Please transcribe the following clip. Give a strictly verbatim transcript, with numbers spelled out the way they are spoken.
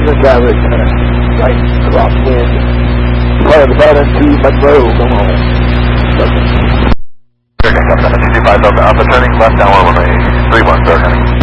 the traffic. Nice crosswind. Fire the button to Monroe. Come on. Okay, two five Delta Alpha turning left downwind runway three one, start turning.